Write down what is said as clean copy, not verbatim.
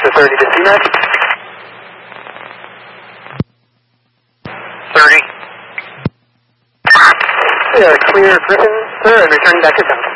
to 30 to CMAC. 30. Yeah, clear Griffin, sir, and returning back to 10.